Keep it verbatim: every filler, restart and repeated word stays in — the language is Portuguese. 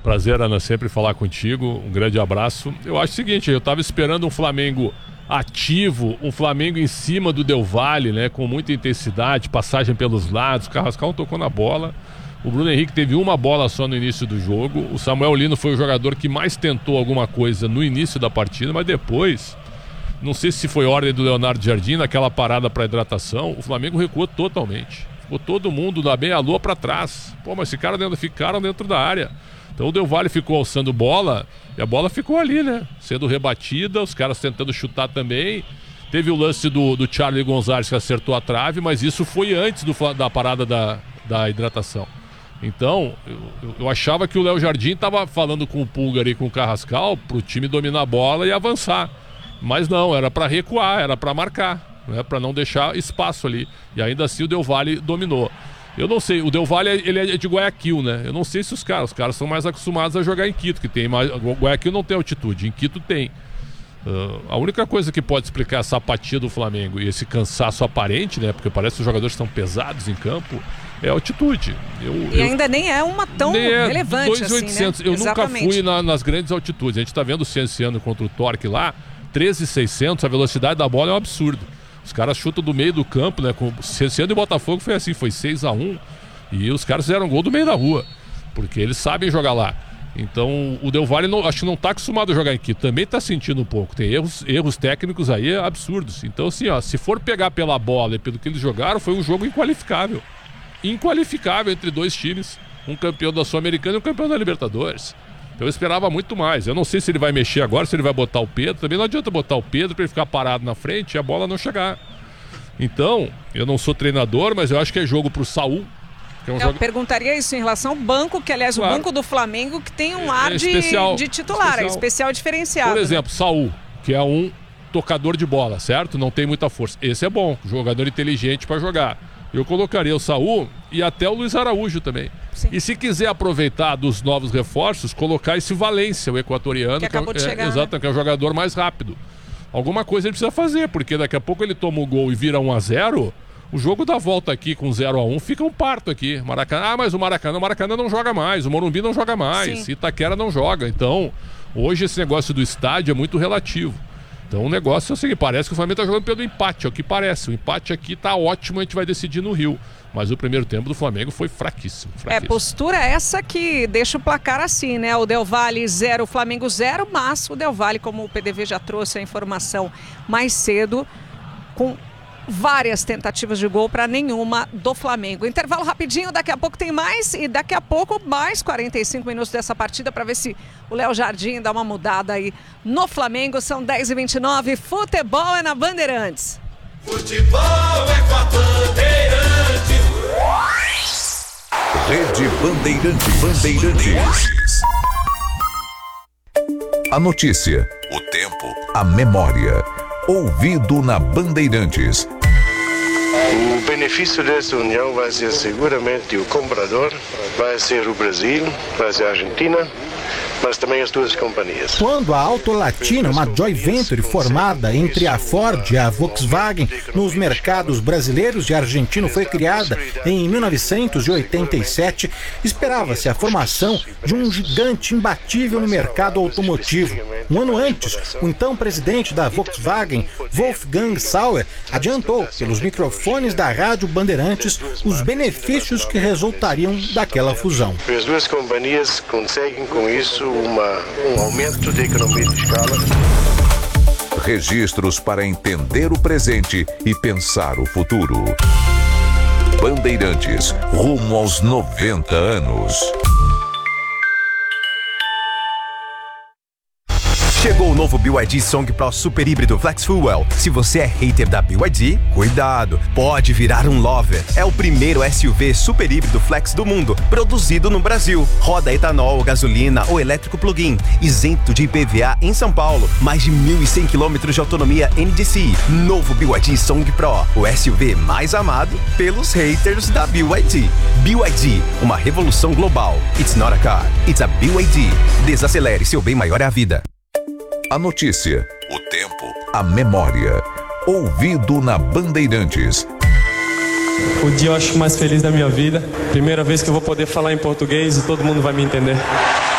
Prazer, Ana, sempre falar contigo. Um grande abraço. Eu acho o seguinte, eu estava esperando um Flamengo ativo, um Flamengo em cima do Del Valle, né, com muita intensidade, passagem pelos lados. O Carrascal tocou na bola. O Bruno Henrique teve uma bola só no início do jogo. O Samuel Lino foi o jogador que mais tentou alguma coisa no início da partida, mas depois, não sei se foi ordem do Leonardo Jardim, naquela parada para hidratação, o Flamengo recuou totalmente. Ficou todo mundo da meia-lua para trás. Pô, mas ficaram dentro, ficaram dentro da área. Então o Del Valle ficou alçando bola e a bola ficou ali, né? Sendo rebatida, os caras tentando chutar também. Teve o lance do, do Charlie Gonzalez que acertou a trave, mas isso foi antes do, da parada da, da hidratação. Então, eu, eu achava que o Léo Jardim estava falando com o Pulga e com o Carrascal para o time dominar a bola e avançar. Mas não, era para recuar, era para marcar, né? Para não deixar espaço ali. E ainda assim o Del Valle dominou. Eu não sei, o Del Valle ele é de Guayaquil, né? Eu não sei se os caras, os caras são mais acostumados a jogar em Quito, que tem mais. Guayaquil não tem altitude, em Quito tem. Uh, a única coisa que pode explicar essa apatia do Flamengo e esse cansaço aparente, né? Porque parece que os jogadores estão pesados em campo, é a altitude. Eu, e eu, ainda nem é uma tão é relevante dois mil e oitocentos. assim, né? Eu Exatamente. nunca fui na, nas grandes altitudes. A gente tá vendo o Cienciano contra o Torque lá, treze mil e seiscentos, a velocidade da bola é um absurdo. Os caras chutam do meio do campo, né? Com o Cienciano e Botafogo foi assim, foi seis a um. E os caras fizeram gol do meio da rua, porque eles sabem jogar lá. Então o Del Valle não, acho que não está acostumado a jogar aqui. Também está sentindo um pouco. Tem erros, erros técnicos aí absurdos. Então assim, ó, se for pegar pela bola e pelo que eles jogaram, foi um jogo inqualificável. Inqualificável entre dois times. Um campeão da Sul-Americana e um campeão da Libertadores. Então eu esperava muito mais. Eu não sei se ele vai mexer agora, se ele vai botar o Pedro. Também não adianta botar o Pedro para ele ficar parado na frente e a bola não chegar. Então, eu não sou treinador, mas eu acho que é jogo pro Saul. É um eu jogo... perguntaria isso em relação ao banco, que aliás claro. O banco do Flamengo que tem um ar é de, especial, de titular, especial. é especial diferenciado. Por exemplo, Saul, que é um tocador de bola, certo? Não tem muita força. Esse é bom, jogador inteligente para jogar. Eu colocaria o Saul e até o Luiz Araújo também. Sim. E se quiser aproveitar dos novos reforços, colocar esse Valência, o equatoriano, que, que, é, de chegar, é, exato, né? que é o jogador mais rápido. Alguma coisa ele precisa fazer, porque daqui a pouco ele toma o gol e vira um a zero. O jogo da volta aqui com zero a um fica um parto aqui. Maracanã, ah, mas o Maracanã, o Maracanã não joga mais, o Morumbi não joga mais, Sim. Itaquera não joga. Então, hoje esse negócio do estádio é muito relativo. Então o negócio é o seguinte, parece que o Flamengo está jogando pelo empate, é o que parece. O empate aqui está ótimo, a gente vai decidir no Rio. Mas o primeiro tempo do Flamengo foi fraquíssimo, fraquíssimo. É, postura essa que deixa o placar assim, né? O Del Valle zero, o Flamengo zero, mas o Del Valle, como o P D V já trouxe a informação mais cedo, com várias tentativas de gol para nenhuma do Flamengo. Intervalo rapidinho, daqui a pouco tem mais e daqui a pouco mais quarenta e cinco minutos dessa partida para ver se o Léo Jardim dá uma mudada aí no Flamengo. São dez e vinte e nove, futebol é na Bandeirantes. Futebol é com a Bandeirantes. Rede Bandeirantes. Bandeirantes. A notícia, o tempo, a memória. Ouvido na Bandeirantes. O benefício dessa união vai ser seguramente o comprador, vai ser o Brasil, vai ser a Argentina, mas também as duas companhias. Quando a Auto Latina, uma joint venture formada entre a Ford e a Volkswagen nos mercados brasileiros e argentino, foi criada em mil novecentos e oitenta e sete, esperava-se a formação de um gigante imbatível no mercado automotivo. Um ano antes, o então presidente da Volkswagen, Wolfgang Sauer, adiantou pelos microfones da Rádio Bandeirantes os benefícios que resultariam daquela fusão. As duas companhias conseguem com isso Uma, um aumento de economia de escala. Registros para entender o presente e pensar o futuro. Bandeirantes, rumo aos noventa anos. Chegou o novo B Y D Song Pro Super Híbrido Flex Fuel. Se você é hater da B Y D, cuidado, pode virar um lover. É o primeiro S U V super híbrido flex do mundo, produzido no Brasil. Roda etanol, gasolina ou elétrico plug-in, isento de I P V A em São Paulo. Mais de mil e cem quilômetros de autonomia N D C I. Novo B Y D Song Pro, o S U V mais amado pelos haters da B Y D. B Y D, uma revolução global. It's not a car, it's a B Y D. Desacelere, seu bem maior é a vida. A notícia, o tempo, a memória. Ouvido na Bandeirantes. O dia eu acho mais feliz da minha vida. Primeira vez que eu vou poder falar em português e todo mundo vai me entender.